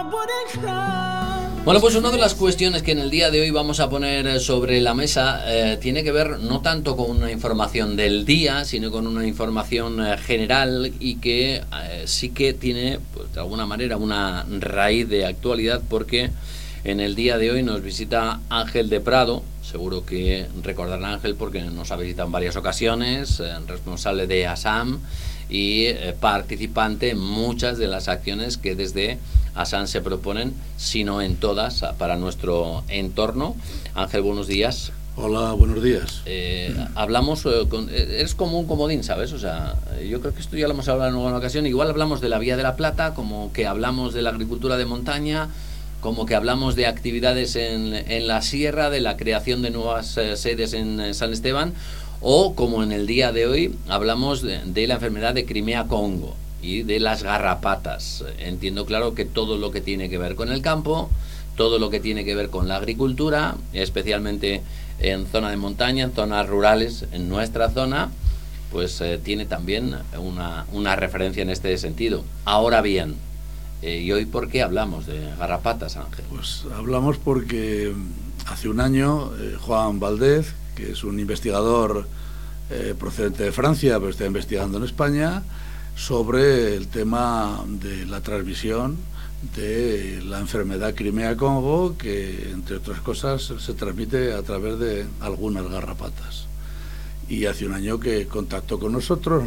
Bueno, pues una de las cuestiones que en el día de hoy vamos a poner sobre la mesa tiene que ver no tanto con una información del día, sino con una información general y que sí que tiene, pues, de alguna manera una raíz de actualidad, porque en el día de hoy nos visita Ángel de Prado. Seguro que recordarán a Ángel porque nos ha visitado en varias ocasiones, responsable de ASAM y participante en muchas de las acciones que desde ASAM se proponen, si no en todas, para nuestro entorno. Ángel, buenos días. Hola, buenos días. Hablamos, eres como un comodín, ¿sabes? O sea, yo creo que esto ya lo hemos hablado en alguna ocasión. Igual hablamos de la Vía de la Plata, como que hablamos de la agricultura de montaña, como que hablamos de actividades en la sierra, de la creación de nuevas sedes en San Esteban, o como en el día de hoy hablamos de la enfermedad de Crimea-Congo y de las garrapatas. Entiendo claro que todo lo que tiene que ver con el campo, todo lo que tiene que ver con la agricultura, especialmente en zona de montaña, en zonas rurales, en nuestra zona, pues tiene también una referencia en este sentido. Ahora bien, ¿y hoy por qué hablamos de garrapatas, Ángel? Pues hablamos porque hace un año Juan Valdez, que es un investigador procedente de Francia, pero está investigando en España, sobre el tema de la transmisión de la enfermedad Crimea-Congo, que entre otras cosas se transmite a través de algunas garrapatas. Y hace un año que contactó con nosotros,